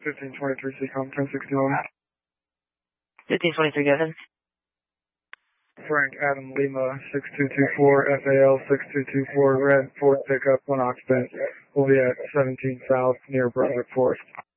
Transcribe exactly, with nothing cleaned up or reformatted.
fifteen twenty-three C COM ten sixty-one. fifteen twenty-three, go ahead. Frank Adam Lima six two two four F A L six two two four Red Ford pickup, one occupant. We'll be at seventeen South near Brunswick Forest.